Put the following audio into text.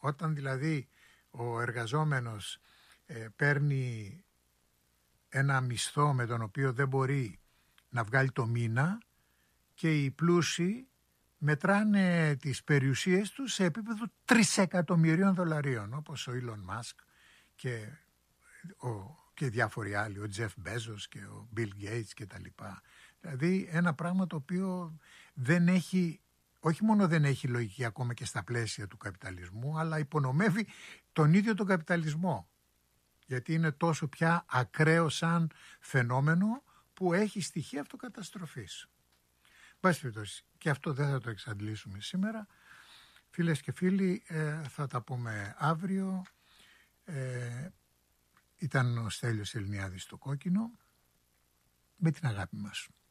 Όταν δηλαδή ο εργαζόμενος παίρνει ένα μισθό με τον οποίο δεν μπορεί να βγάλει το μήνα και οι πλούσιοι μετράνε τις περιουσίες τους σε επίπεδο 3 εκατομμυρίων δολαρίων, όπως ο Elon Musk και διάφοροι άλλοι, ο Jeff Bezos και ο Bill Gates και τα λοιπά. Δηλαδή ένα πράγμα το οποίο δεν έχει, όχι μόνο δεν έχει λογική ακόμα και στα πλαίσια του καπιταλισμού, αλλά υπονομεύει τον ίδιο τον καπιταλισμό. Γιατί είναι τόσο πια ακραίο σαν φαινόμενο που έχει στοιχεία αυτοκαταστροφής. Πάση περιπτώσει, και αυτό δεν θα το εξαντλήσουμε σήμερα. Φίλες και φίλοι, θα τα πούμε αύριο. Ήταν ο Στέλιος Ελληνιάδης στο Κόκκινο, με την αγάπη μας.